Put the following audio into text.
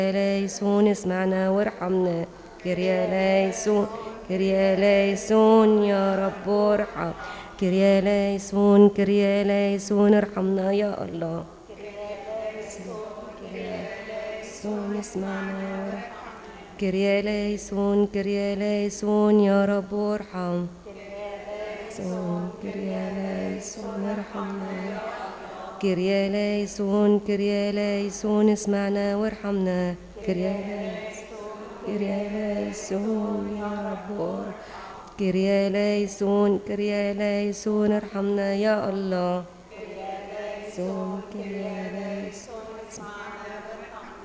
ليسون اسمعنا وارحمنا. كريا ليسون كريا ليسون يا رب ارحم. كريا ليسون كريا ليسون ارحمنا يا الله. كريا ليسون اسمعنا وارحم. كريا ليسون كريا ليسون يا رب ارحم. كريا ليسون ارحمنا. كريا ليسون كريا ليسون اسمعنا وارحمنا. كريا ليسون يا رب ارحم. كريا ليسون كريا ليسون ارحمنا يا الله. كريا ليسون